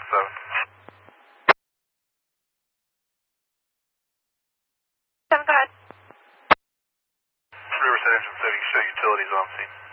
7. Go ahead. Riverside Engine 30, show utilities on scene.